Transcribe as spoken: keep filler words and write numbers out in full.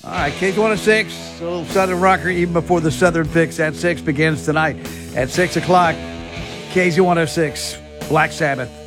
All right, K Z one oh six, a little Southern rocker even before the Southern Fix at six begins tonight at six o'clock. K Z one oh six, Black Sabbath.